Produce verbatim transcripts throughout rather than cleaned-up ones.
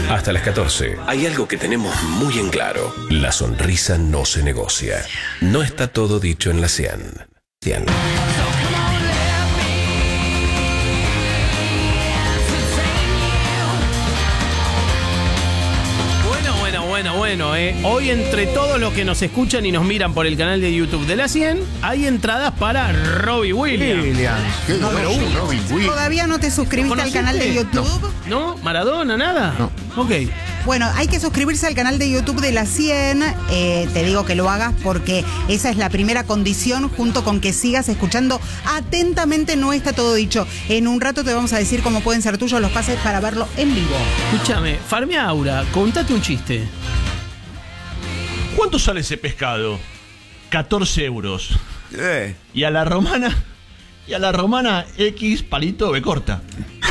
Hasta las catorce. Hay algo que tenemos muy en claro. La sonrisa no se negocia. No está todo dicho en la Cian. Cian. Bueno, bueno, eh. Hoy entre todos los que nos escuchan y nos miran por el canal de YouTube de la Cian, hay entradas para Robbie Williams. Williams. Número uno. Robbie Williams. ¿Todavía no te suscribiste al canal de YouTube? ¿No? ¿Maradona? ¿Nada? No. Ok. Bueno, hay que suscribirse al canal de YouTube de la Cian. Eh, te digo que lo hagas porque esa es la primera condición, junto con que sigas escuchando atentamente No Está Todo Dicho. En un rato te vamos a decir cómo pueden ser tuyos los pases para verlo en vivo. Escúchame, Farmia Aura, contate un chiste. ¿Cuánto sale ese pescado? catorce euros. Eh. Y a la romana, y a la romana X palito B corta.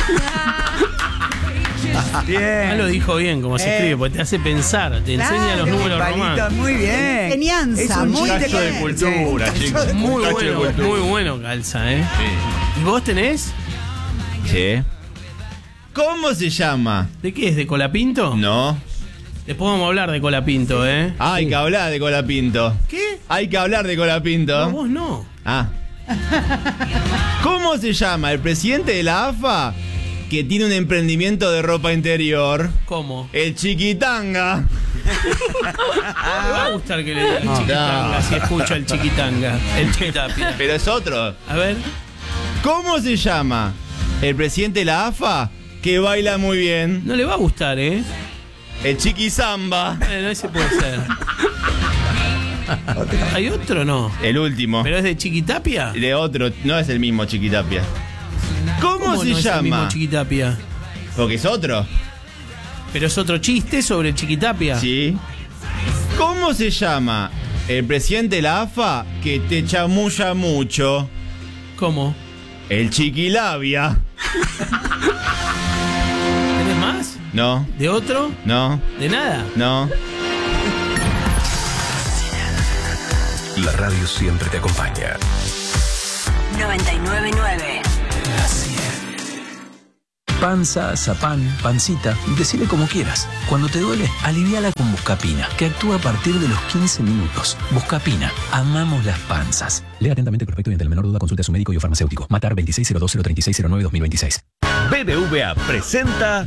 Ya lo dijo bien, como se Eh. escribe, porque te hace pensar, te enseña Claro, los números Palito, romanos. muy bien. Enseñanza, Es un muy cacho de bien. cultura, Sí, un chicos. cacho de Muy Cacho de bueno, cultura. muy bueno, calza, ¿eh? Sí. ¿Y vos tenés? Sí. ¿Cómo se llama? ¿De qué es? ¿De Colapinto? No. Después vamos a hablar de Colapinto, ¿eh? Ah, hay que hablar de Colapinto. ¿Qué? Hay que hablar de Colapinto. No, vos no. Ah. ¿Cómo se llama el presidente de la A F A que tiene un emprendimiento de ropa interior? ¿Cómo? El Chiquitanga. Me va a gustar que le diga el chiquitanga no. si escucha el chiquitanga, el chiquitapia. Pero es otro. A ver, ¿Cómo se llama el presidente de la A F A que baila muy bien? no le va a gustar, ¿eh? El Chiquizamba. Bueno, ese puede ser. ¿Hay otro o no? El último. ¿Pero es de Chiquitapia? De otro, no es el mismo Chiquitapia. ¿Cómo, ¿Cómo se no es el mismo llama? Chiquitapia? Porque es otro. ¿Pero es otro chiste sobre Chiquitapia? Sí. ¿Cómo se llama el presidente de la A F A que te chamulla mucho? ¿Cómo? El Chiquilabia. ¿Tenés más? No, ¿De otro? no, ¿De nada? no. La radio siempre te acompaña. noventa y nueve punto nueve. Panza, zapán, pancita, decile como quieras. Cuando te duele, aliviala con Buscapina, que actúa a partir de los quince minutos. Buscapina, amamos las panzas. Lea atentamente el prospecto y ante la menor duda consulte a su médico y o farmacéutico. Matar veintiséis cero dos cero treinta y seis cero nueve dos mil veintiséis. B B V A presenta